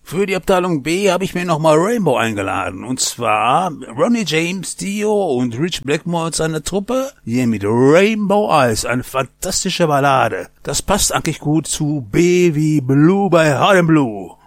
Für die Abteilung B habe ich mir nochmal Rainbow eingeladen. Und zwar Ronnie James Dio und Rich Blackmore und seine Truppe. Hier mit Rainbow Eyes, eine fantastische Ballade. Das passt eigentlich gut zu B wie Blue bei Hard and Blue.